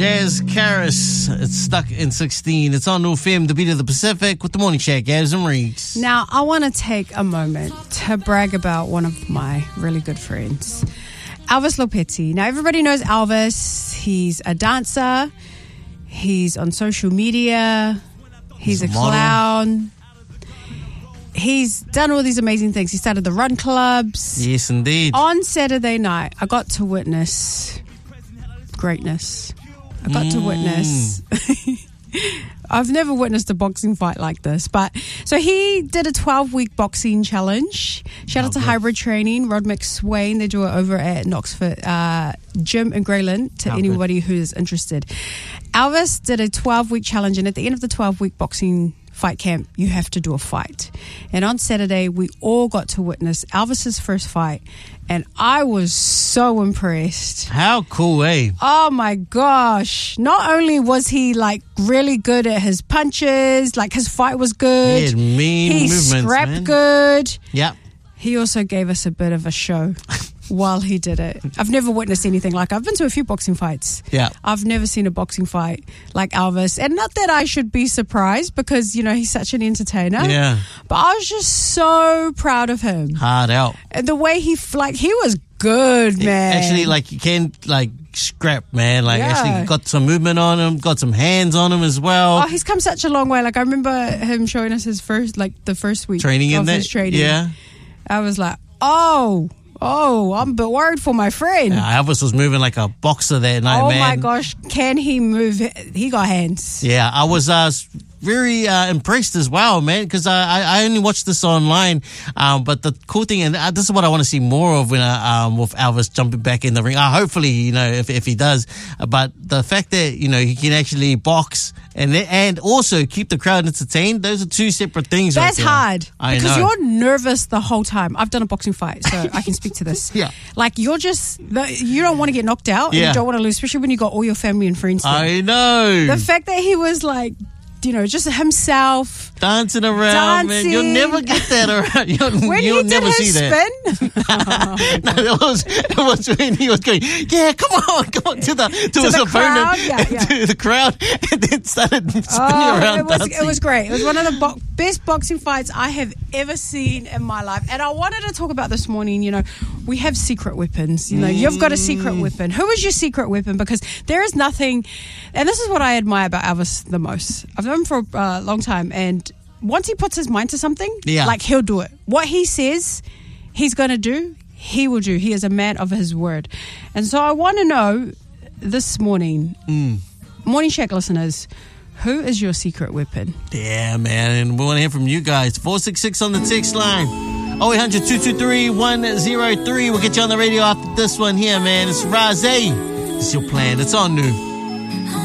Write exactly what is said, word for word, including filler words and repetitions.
Jazz Karis, it's stuck in sixteen. It's on New F M, the beat of the Pacific, with the Morning Shack, Gabs and Reeks. Now, I want to take a moment to brag about one of my really good friends, Elvis Lopetti. Now, everybody knows Elvis. He's a dancer. He's on social media. He's, He's a, a clown. He's done all these amazing things. He started the Run Clubs. Yes, indeed. On Saturday night, I got to witness greatness. I got mm. to witness. I've never witnessed a boxing fight like this. But so he did a twelve-week boxing challenge. Shout out to Hybrid Training, Rod McSwain. They do it over at Knoxford uh, Gym in Greyland to anybody who's interested. Elvis did a twelve-week challenge, and at the end of the twelve-week boxing fight camp, you have to do a fight. And on Saturday, we all got to witness Elvis's first fight, and I was so impressed. How cool, eh? Oh my gosh. Not only was he like really good at his punches, like his fight was good. He had mean he movements, scrapped man. good. Yep. He also gave us a bit of a show while he did it. I've never witnessed anything like I've been to a few boxing fights. Yeah. I've never seen a boxing fight like Elvis. And not that I should be surprised because, you know, he's such an entertainer. Yeah. But I was just so proud of him. Hard out. And the way he, like, he was good, man. Actually, like, you can, like, scrap, man. Like, Yeah. actually got some movement on him, got some hands on him as well. Oh, he's come such a long way. Like, I remember him showing us his first, like, the first week Training of in that? his training. Yeah. I was like, oh, oh, I'm a bit worried for my friend. Yeah, Elvis was moving like a boxer that night, oh man. my gosh, can he move? He got hands. Yeah, I was uh, very uh, impressed as well, man, because I, I only watched this online. Um, but the cool thing, and this is what I want to see more of when I, um, with Elvis jumping back in the ring. Uh, hopefully, you know, if if he does. But the fact that, you know, he can actually box and and also keep the crowd entertained, those are two separate things. That's right there. hard. I because know. you're nervous the whole time. I've done a boxing fight, so I can speak to this. Yeah. Like, you're just, you don't want to get knocked out. Yeah. And you don't want to lose, especially when you got all your family and friends there. I know. The fact that he was like, you know, just himself. Dancing around, man. You'll never get that around. You'll, When you'll he never did see his that. spin. No, it was, it was when he was going, yeah, come on, come on, to the to, To his the opponent, crowd, yeah, yeah. to the crowd, and then started spinning Oh, around it was dancing. it was great. It was one of the bo- best boxing fights I have ever seen in my life. And I wanted to talk about this morning. You know, we have secret weapons. You know, you've got a secret weapon. Who is your secret weapon? Because there is nothing. And this is what I admire about Elvis the most. I've known him for a uh, long time, and once he puts his mind to something, Yeah. like, he'll do it. What he says he's going to do, he will do. He is a man of his word. And so I want to know this morning, Mm. Morning Shack listeners, who is your secret weapon? Yeah, man, and we want to hear from you guys. four six six on the text line. oh eight hundred, two two three, one oh three. We'll get you on the radio after this one here, man. It's Razé. It's your plan. It's on New.